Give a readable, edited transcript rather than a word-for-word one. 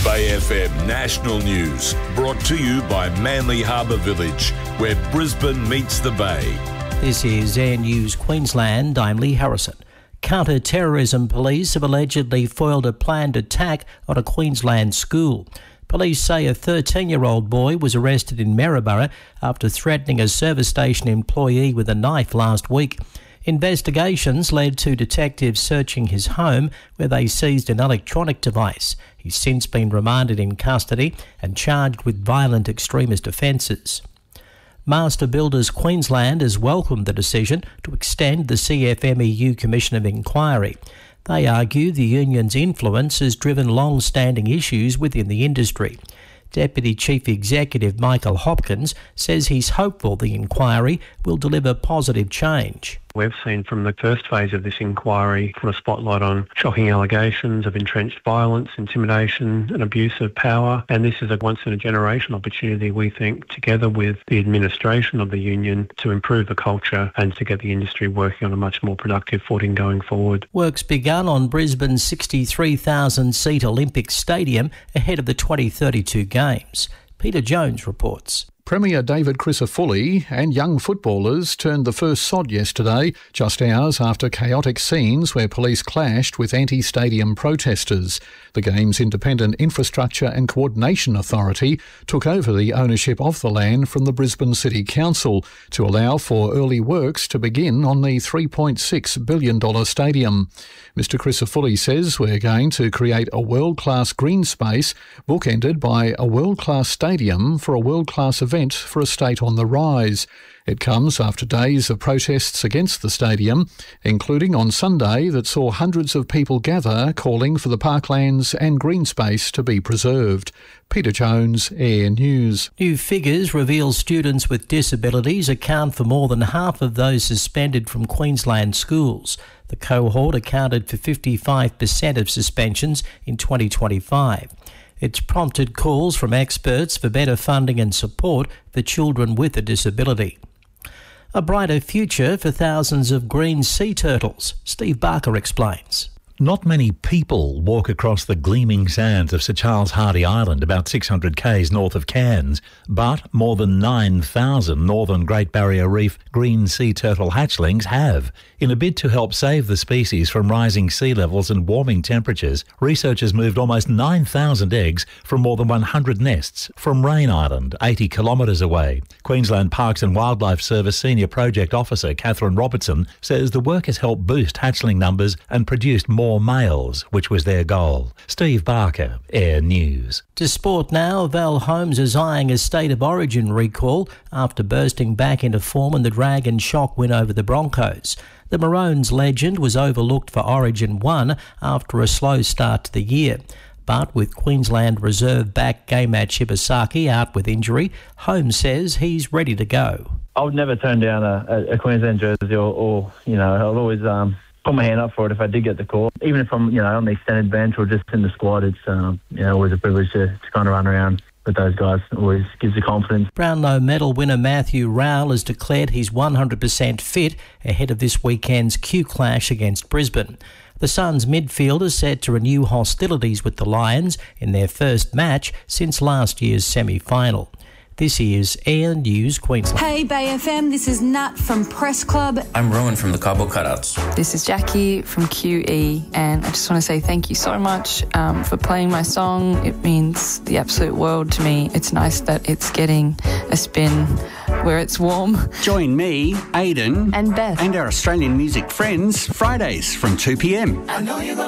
Bay FM National News, brought to you by Manly Harbour Village, where Brisbane meets the Bay. This is Air News Queensland. I'm Lee Harrison. Counter-terrorism police have allegedly foiled a planned attack on a Queensland school. Police say a 13-year-old boy was arrested in Maryborough after threatening a service station employee with a knife last week. Investigations led to detectives searching his home, where they seized an electronic device. He's since been remanded in custody and charged with violent extremist offences. Master Builders Queensland has welcomed the decision to extend the CFMEU Commission of Inquiry. They argue the union's influence has driven long-standing issues within the industry. Deputy Chief Executive Michael Hopkins says he's hopeful the inquiry will deliver positive change. We've seen from the first phase of this inquiry put a spotlight on shocking allegations of entrenched violence, intimidation and abuse of power. And this is a once-in-a-generation opportunity, we think, together with the administration of the union, to improve the culture and to get the industry working on a much more productive footing going forward. Work's begun on Brisbane's 63,000-seat Olympic Stadium ahead of the 2032 Games. Peter Jones reports. Premier David Crisafulli and young footballers turned the first sod yesterday, just hours after chaotic scenes where police clashed with anti-stadium protesters. The Games' Independent Infrastructure and Coordination Authority took over the ownership of the land from the Brisbane City Council to allow for early works to begin on the $3.6 billion stadium. Mr Crisafulli says we're going to create a world-class green space bookended by a world-class stadium for a world-class event for a state on the rise. It comes after days of protests against the stadium, including on Sunday that saw hundreds of people gather calling for the parklands and green space to be preserved. Peter Jones, Air News. New figures reveal students with disabilities account for more than half of those suspended from Queensland schools. The cohort accounted for 55% of suspensions in 2025. It's prompted calls from experts for better funding and support for children with a disability. A brighter future for thousands of green sea turtles. Steve Barker explains. Not many people walk across the gleaming sands of Sir Charles Hardy Island, about 600 k's north of Cairns, but more than 9,000 northern Great Barrier Reef green sea turtle hatchlings have. In a bid to help save the species from rising sea levels and warming temperatures, researchers moved almost 9,000 eggs from more than 100 nests from Rain Island, 80 kilometres away. Queensland Parks and Wildlife Service Senior Project Officer Catherine Robertson says the work has helped boost hatchling numbers and produced more males, which was their goal. Steve Barker, Air News. To sport now, Val Holmes is eyeing a State of Origin recall after bursting back into form in the drag and shock win over the Broncos. The Maroons legend was overlooked for Origin 1 after a slow start to the year. But with Queensland reserve back Game-Match Shibasaki out with injury, Holmes says he's ready to go. I would never turn down a Queensland jersey or I'll always put my hand up for it if I did get the call. Even if I'm, on the extended bench or just in the squad, it's, always a privilege to kind of run around with those guys. It always gives you confidence. Brownlow medal winner Matthew Rowell has declared he's 100% fit ahead of this weekend's Q Clash against Brisbane. The Suns midfielder set to renew hostilities with the Lions in their first match since last year's semi-final. This is Air News Queensland. Hey Bay FM, this is Nat from Press Club. I'm Rowan from the Cabo Cutouts. This is Jackie from QE, and I just want to say thank you so much for playing my song. It means the absolute world to me. It's nice that it's getting a spin where it's warm. Join me, Aidan and Beth and our Australian music friends Fridays from 2 p.m. I know you're